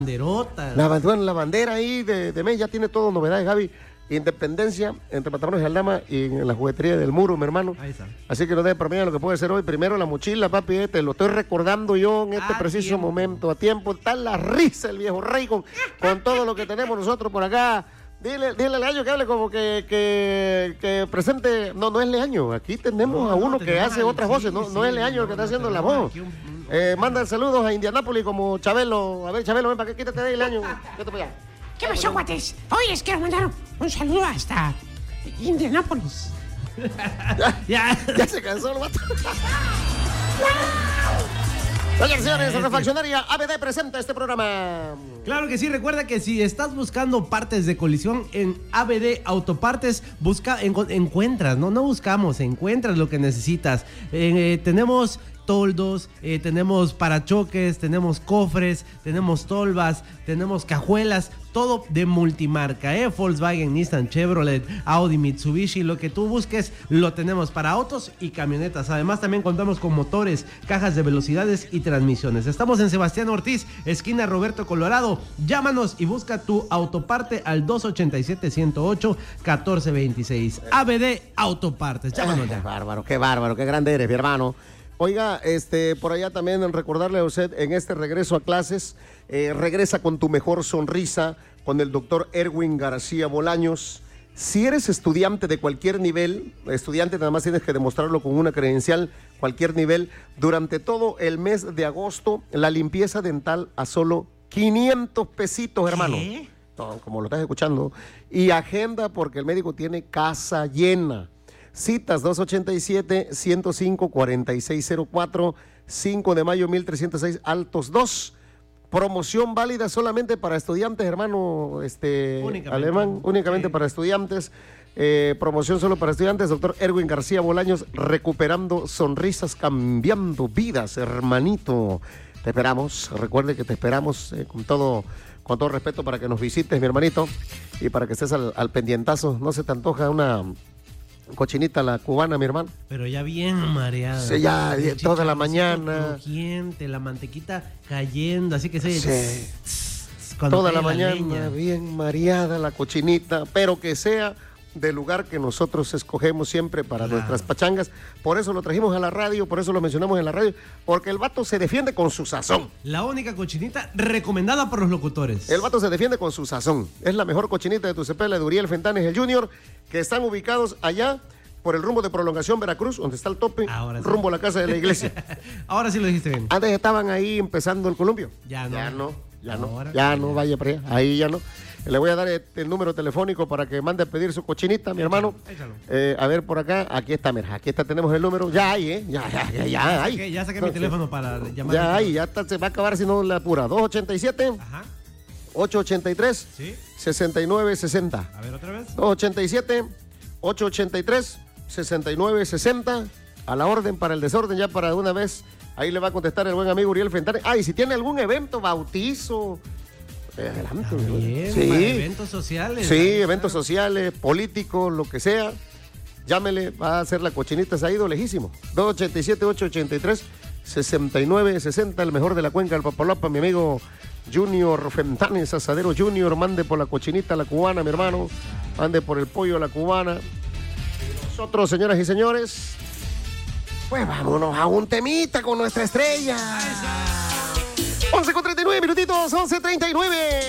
banderotas. La bandera ahí de mes ya tiene todo novedades, Gaby. Independencia entre Matamoros y Aldama y en la juguetería del Muro, mi hermano. Ahí está. Así que no dejes para mí lo que puede ser hoy. Primero la mochila, papi, te lo estoy recordando yo en este preciso momento. A tiempo, está la risa el viejo rey con todo lo que tenemos nosotros por acá. Dile a Leaño que hable como que presente. No es Leaño. Aquí tenemos a uno que hace otras voces. No es Leaño el que está haciendo la voz. Manda saludos a Indianápolis como Chabelo. A ver, Chabelo, ven para que quítate de ahí, Leaño. ¿Qué pasó, guates? Hoy les quiero mandar un saludo hasta Indianápolis. Ya se cansó el vato. Oigan, señores, Refaccionaria ABD presenta este programa. Claro que sí, recuerda que si estás buscando partes de colisión en ABD Autopartes, encuentras lo que necesitas. Tenemos toldos, tenemos parachoques, tenemos cofres, tenemos tolvas, tenemos cajuelas, todo de multimarca, Volkswagen, Nissan, Chevrolet, Audi, Mitsubishi, lo que tú busques lo tenemos para autos y camionetas. Además también contamos con motores, cajas de velocidades y transmisiones. Estamos en Sebastián Ortiz, esquina Roberto Colorado. Llámanos y busca tu autoparte al 287-108-1426. ABD Autopartes, llámanos ya. Qué bárbaro, qué grande eres, mi hermano. Oiga, por allá también recordarle a usted en este regreso a clases, regresa con tu mejor sonrisa con el doctor Erwin García Bolaños. Si eres estudiante de cualquier nivel, estudiante nada más tienes que demostrarlo con una credencial, cualquier nivel, durante todo el mes de agosto, la limpieza dental a solo 500 pesitos, hermano. ¿Qué? Como lo estás escuchando. Y agenda porque el médico tiene casa llena. Citas 287-105-4604, 5 de mayo 1306, Altos 2. Promoción válida solamente para estudiantes, hermano, únicamente para estudiantes. Promoción solo para estudiantes. Doctor Erwin García Bolaños, recuperando sonrisas, cambiando vidas, hermanito. Te esperamos, recuerde que te esperamos con todo respeto para que nos visites, mi hermanito, y para que estés al pendientazo. ¿No se te antoja una cochinita la cubana, mi hermano? Pero ya bien mareada. Sí, ya toda la mañana. Crujiente, la mantequita cayendo, así que se toda la mañana, bien mareada la cochinita, pero que sea del lugar que nosotros escogemos siempre para nuestras pachangas. Por eso lo trajimos a la radio, por eso lo mencionamos en la radio, porque el vato se defiende con su sazón. La única cochinita recomendada por los locutores. El vato se defiende con su sazón. Es la mejor cochinita de Tucepela, de Uriel Fentanes el Junior, que están ubicados allá por el rumbo de Prolongación Veracruz, donde está el tope, rumbo a la casa de la iglesia. Ahora sí lo dijiste bien. Antes estaban ahí empezando el columpio. Ya no, vaya para allá. Ahí ya no. Le voy a dar el número telefónico para que mande a pedir su cochinita, mi hermano. A ver, por acá, aquí está, mira, aquí está, tenemos el número. Ya hay, Ya hay. Ya saqué mi teléfono para llamar. Ya hay, se va a acabar si no la apura. 287. Ajá. 883. Sí. 6960. A ver, otra vez. 287. 883. 6960. A la orden para el desorden, ya para una vez. Ahí le va a contestar el buen amigo Uriel Fentanes. Y si tiene algún evento, bautizo. Adelante. Bien, sí. Eventos sociales. Sí, eventos sociales, políticos, lo que sea. Llámele, va a hacer la cochinita, se ha ido lejísimo. 287-883-6960, el mejor de la cuenca del Papaloapa, mi amigo Junior Fentanes, Asadero Junior. Mande por la cochinita a la cubana, mi hermano. Mande por el pollo a la cubana. Y nosotros, señoras y señores, pues vámonos a un temita con nuestra estrella. 11:39 minutitos, 11:39.